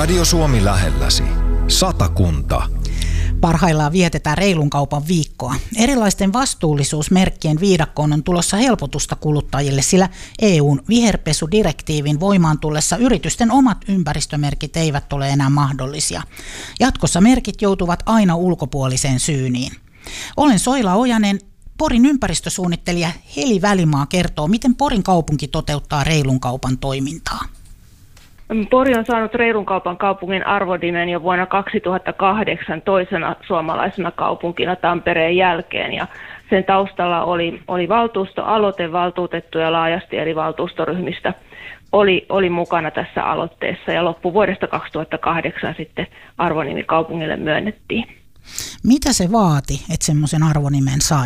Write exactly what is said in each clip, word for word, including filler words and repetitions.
Radio Suomi lähelläsi. Satakunta. Parhaillaan vietetään reilun kaupan viikkoa. Erilaisten vastuullisuusmerkkien viidakkoon on tulossa helpotusta kuluttajille, sillä E U:n viherpesudirektiivin voimaan tullessa yritysten omat ympäristömerkit eivät ole enää mahdollisia. Jatkossa merkit joutuvat aina ulkopuoliseen syyniin. Olen Soila Ojanen. Porin ympäristösuunnittelija Heli Välimaa kertoo, miten Porin kaupunki toteuttaa reilun kaupan toimintaa. Pori on saanut reilun kaupan kaupungin arvonimen jo vuonna kaksituhattakahdeksan toisena suomalaisena kaupunkina Tampereen jälkeen. Ja sen taustalla oli, oli valtuustoaloite, valtuutettuja laajasti eri valtuustoryhmistä oli, oli mukana tässä aloitteessa. Ja loppuvuodesta kaksituhattakahdeksan sitten arvonimi kaupungille myönnettiin. Mitä se vaati, että semmoisen arvonimen sai?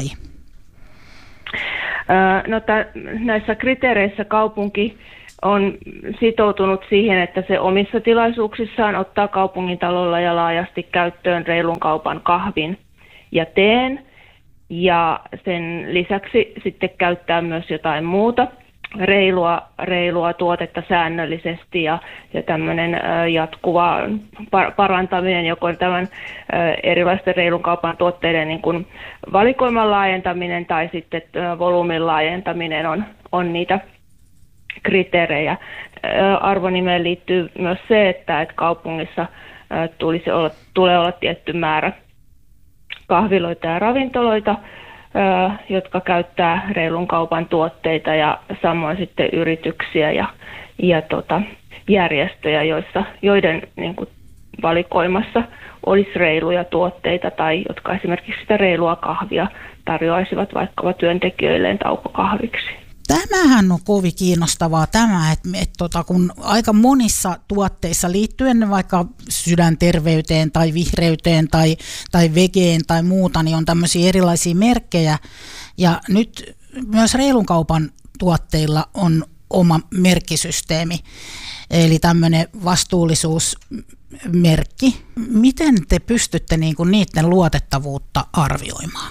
No, t- näissä kriteereissä kaupunki on sitoutunut siihen, että se omissa tilaisuuksissaan ottaa kaupungintalolla ja laajasti käyttöön reilun kaupan kahvin ja teen. Ja sen lisäksi sitten käyttää myös jotain muuta reilua, reilua tuotetta säännöllisesti ja, ja tämmöinen jatkuva parantaminen, joko tämän erilaisten reilun kaupan tuotteiden niin kuin valikoiman laajentaminen tai sitten volyymin laajentaminen on, on niitä kriteerejä. Arvonimeen liittyy myös se, että, että kaupungissa tulisi olla, tulee olla tietty määrä kahviloita ja ravintoloita, jotka käyttää reilun kaupan tuotteita ja samoin sitten yrityksiä ja, ja tota, järjestöjä, joissa, joiden niin kuin valikoimassa olisi reiluja tuotteita tai jotka esimerkiksi sitä reilua kahvia tarjoaisivat vaikkapa työntekijöilleen taukokahviksi. Tämähän on kovin kiinnostavaa tämä, että, että tota, kun aika monissa tuotteissa liittyen vaikka sydänterveyteen tai vihreyteen tai, tai vegeen tai muuta, niin on tämmöisiä erilaisia merkkejä. Ja nyt myös reilun kaupan tuotteilla on oma merkkisysteemi, eli tämmöinen vastuullisuusmerkki. Miten te pystytte niin kuin niiden luotettavuutta arvioimaan?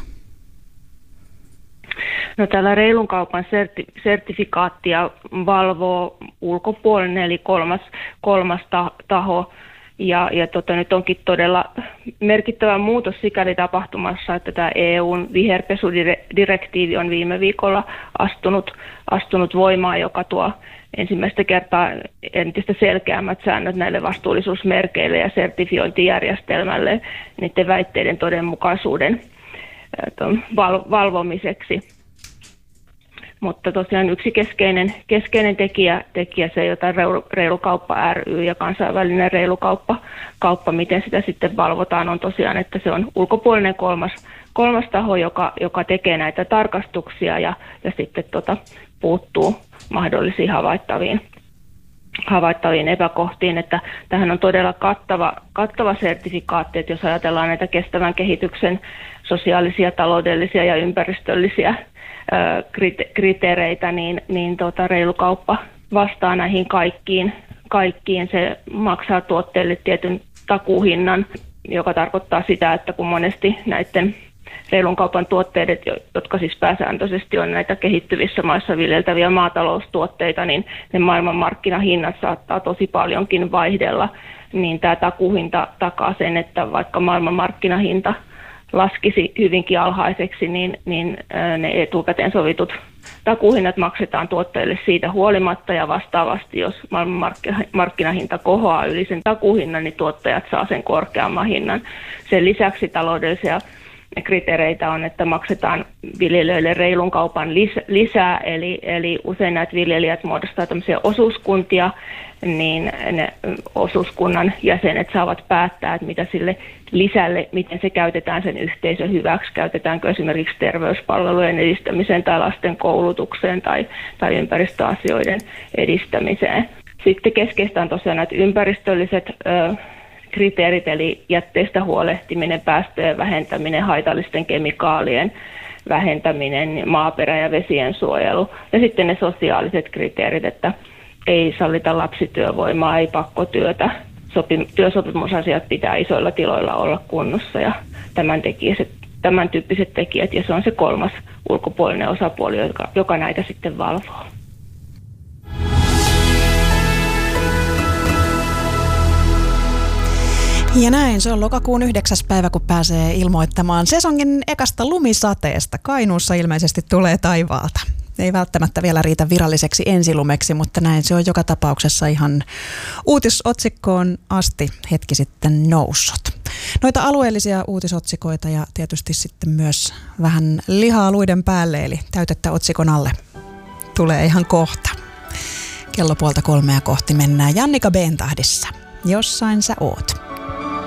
No, tällä reilun kaupan serti, sertifikaattia valvoo ulkopuolinen eli kolmas, kolmas taho. Ja, ja tota, nyt onkin todella merkittävä muutos sikäli tapahtumassa, että tämä E U:n viherpesudirektiivi on viime viikolla astunut, astunut voimaan, joka tuo ensimmäistä kertaa entistä selkeämmät säännöt näille vastuullisuusmerkeille ja sertifiointijärjestelmälle niiden väitteiden todenmukaisuuden val, valvomiseksi. Mutta tosiaan yksi keskeinen, keskeinen tekijä, tekijä se, jota reilu, reilu kauppa ry ja kansainvälinen reilu kauppa, kauppa, miten sitä sitten valvotaan, on tosiaan, että se on ulkopuolinen kolmas, kolmas taho, joka, joka tekee näitä tarkastuksia ja, ja sitten tota, puuttuu mahdollisiin havaittaviin, havaittaviin epäkohtiin. Että tähän on todella kattava, kattava sertifikaatti, että jos ajatellaan näitä kestävän kehityksen sosiaalisia, taloudellisia ja ympäristöllisiä kriteereitä, niin, niin tuota, reilu kauppa vastaa näihin kaikkiin. kaikkiin. Se maksaa tuotteille tietyn takuuhinnan, joka tarkoittaa sitä, että kun monesti näiden reilun kaupan tuotteet, jotka siis pääsääntöisesti on näitä kehittyvissä maissa viljeltäviä maataloustuotteita, niin ne maailmanmarkkinahinnat saattaa tosi paljonkin vaihdella, niin tämä takuuhinta takaa sen, että vaikka maailmanmarkkinahinta laskisi hyvinkin alhaiseksi, niin, niin ne etukäteen sovitut takuuhinnat maksetaan tuotteille siitä huolimatta, ja vastaavasti, jos maailmanmarkkinahinta kohoaa yli sen takuuhinnan, niin tuottajat saa sen korkeamman hinnan. Sen lisäksi taloudellisia kriteereitä on, että maksetaan viljelijöille reilun kaupan lisää, eli, eli usein näitä viljelijät muodostaa tämmöisiä osuuskuntia, niin ne osuuskunnan jäsenet saavat päättää, että mitä sille lisälle, miten se käytetään sen yhteisön hyväksi, käytetäänkö esimerkiksi terveyspalvelujen edistämiseen tai lasten koulutukseen tai, tai ympäristöasioiden edistämiseen. Sitten keskeistä on tosiaan näitä ympäristölliset ö, kriteerit, eli jätteistä huolehtiminen, päästöjen vähentäminen, haitallisten kemikaalien vähentäminen, maaperä- ja vesien suojelu. Ja sitten ne sosiaaliset kriteerit, että ei sallita lapsityövoimaa, ei pakkotyötä, sopi, työsopimusasiat pitää isoilla tiloilla olla kunnossa ja tämän, tekijät, tämän tyyppiset tekijät. Ja se on se kolmas ulkopuolinen osapuoli, joka, joka näitä sitten valvoo. Ja näin, se on lokakuun yhdeksäs päivä, kun pääsee ilmoittamaan sesongin ekasta lumisateesta. Kainuussa ilmeisesti tulee taivaalta. Ei välttämättä vielä riitä viralliseksi ensilumeksi, mutta näin se on joka tapauksessa ihan uutisotsikkoon asti hetki sitten noussut. Noita alueellisia uutisotsikoita ja tietysti sitten myös vähän lihaa luiden päälle, eli täytettä otsikon alle tulee ihan kohta. Kello puolta kolmea kohti mennään Jannika B-tahdissa. Jossain sä oot.